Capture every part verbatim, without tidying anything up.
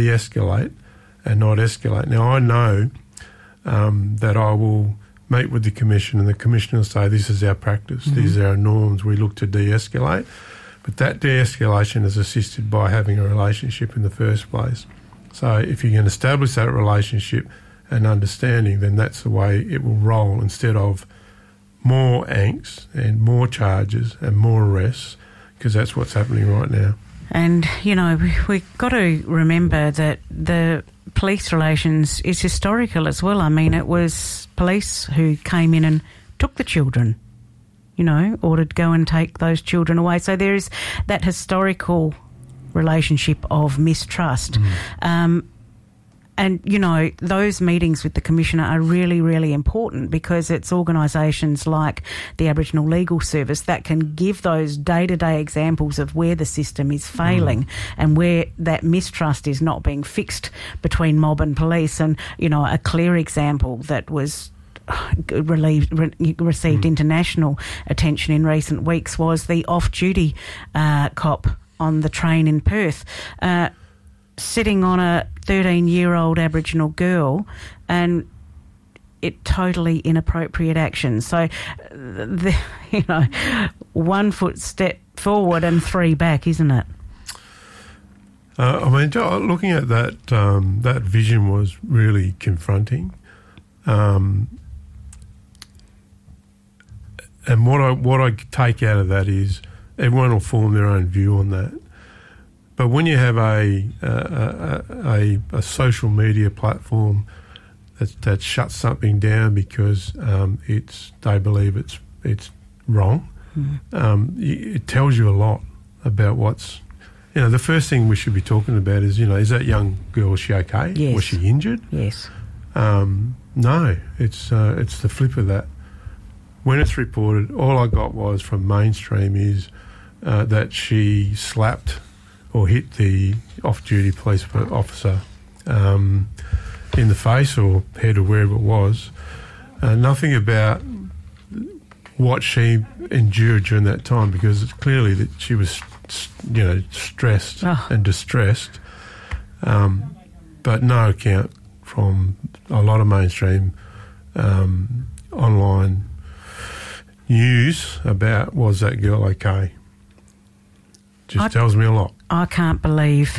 de-escalate and not escalate. Now, I know um, that I will meet with the Commission and the Commission will say this is our practice, mm-hmm. these are our norms, we look to de-escalate. But that de-escalation is assisted by having a relationship in the first place. So if you can establish that relationship and understanding, then that's the way it will roll instead of more angst and more charges and more arrests, because that's what's happening right now. And, you know, we've we got to remember that the police relations is historical as well. I mean, it was police who came in and took the children, you know, ordered to go and take those children away. So there is that historical relationship of mistrust. Mm. Um, and, you know, those meetings with the Commissioner are really, really important because it's organisations like the Aboriginal Legal Service that can give those day-to-day examples of where the system is failing mm. and where that mistrust is not being fixed between mob and police. And, you know, a clear example that was Relieved, re- received mm. international attention in recent weeks was the off-duty uh, cop on the train in Perth, uh, sitting on a thirteen-year-old Aboriginal girl, and it totally inappropriate action. So, the, you know, one foot step forward and three back, isn't it? Uh, I mean, looking at that, um, that vision was really confronting. Um, And what I what I take out of that is everyone will form their own view on that. But when you have a a, a, a social media platform that that shuts something down because um, it's they believe it's it's wrong, mm. um, it tells you a lot about what's. You know, the first thing we should be talking about is, you know, is that young girl, was she okay? Yes. Was she injured? Yes. Um, no, it's uh, it's the flip of that. When it's reported, all I got was from mainstream is uh, that she slapped or hit the off-duty police officer um, in the face or head or wherever it was. Uh, nothing about what she endured during that time, because it's clearly that she was, you know, stressed oh. and distressed. Um, but no account from a lot of mainstream um, online news about was that girl okay. Just I, tells me a lot. I can't believe,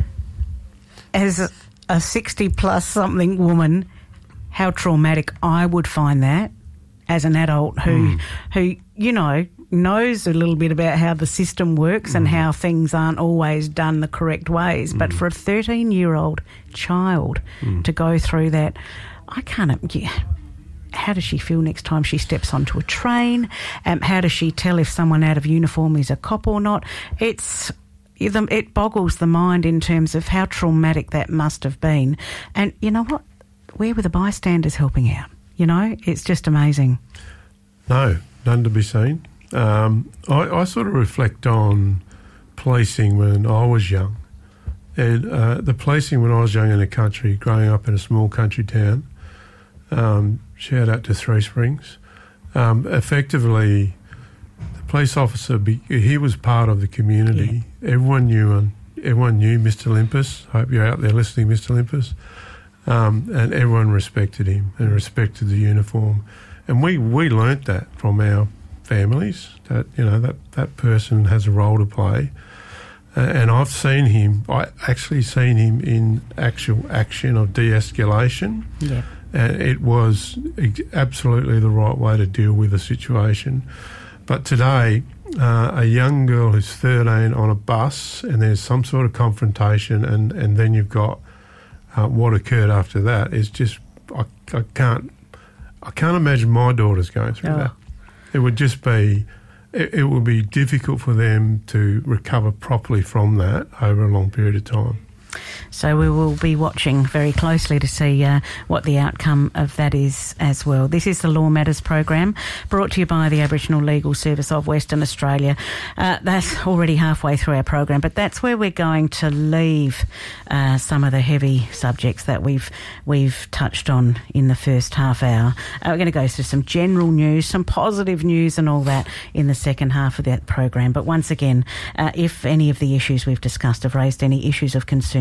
as a, a sixty-plus something woman, how traumatic I would find that as an adult who, mm. who you know, knows a little bit about how the system works mm. and how things aren't always done the correct ways. Mm. But for a thirteen-year-old child mm. to go through that, I can't... Yeah, how does she feel next time she steps onto a train? Um, how does she tell if someone out of uniform is a cop or not? It's it boggles the mind in terms of how traumatic that must have been. And you know what? Where were the bystanders helping out? You know, it's just amazing. No, none to be seen. Um, I, I sort of reflect on policing when I was young. And uh, the policing when I was young in the country, growing up in a small country town, um, shout out to Three Springs. Um, effectively, the police officer, he was part of the community. Yeah. Everyone knew him. Everyone knew Mister Limpus. I hope you're out there listening, Mister Limpus. Um, and everyone respected him and respected the uniform. And we, we learnt that from our families, that, you know, that, that person has a role to play. Uh, and I've seen him, I actually seen him in actual action of de-escalation. Yeah. And it was absolutely the right way to deal with the situation. But today, uh, a young girl who's thirteen on a bus and there's some sort of confrontation and, and then you've got uh, what occurred after that is just, I, I can't I can't imagine my daughters going through oh. that. It would just be, it, it would be difficult for them to recover properly from that over a long period of time. So we will be watching very closely to see uh, what the outcome of that is as well. This is the Law Matters program, brought to you by the Aboriginal Legal Service of Western Australia. Uh, that's already halfway through our program, but that's where we're going to leave uh, some of the heavy subjects that we've we've touched on in the first half hour. Uh, we're going to go through some general news, some positive news and all that in the second half of that program. But once again, uh, if any of the issues we've discussed have raised any issues of concern,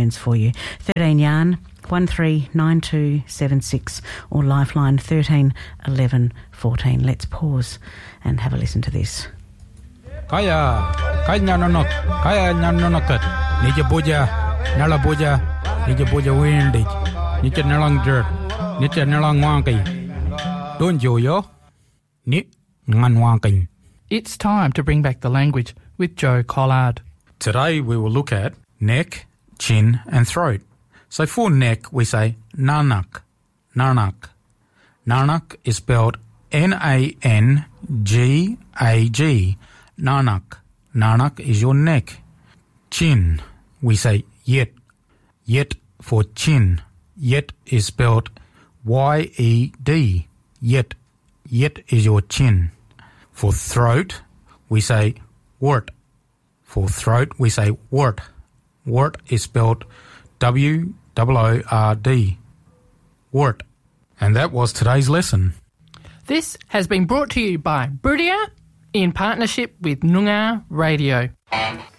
returns for you. thirteen yarn, one three nine two seven six or Lifeline thirteen eleven fourteen. Let's pause and have a listen to this. Kaya, kaya nyanonok, kaya nyanonokat, nije boja, nala boja, nije boja windig, nije nalang dirt, nije nalang wangi. Don't yo yo, ni ngan wangi. It's time to bring back the language with Joe Collard. Today we will look at neck, chin and throat. So for neck we say nanak, nanak. Nanak is spelled N A N G A G. Nanak. Nanak is your neck. Chin, we say yet. Yet for chin. Yet is spelled Y E D. Yet. Yet is your chin. For throat, we say wort. For throat, we say wort. Wort is spelled W O O R D. Wort. And that was today's lesson. This has been brought to you by Brudia in partnership with Noongar Radio.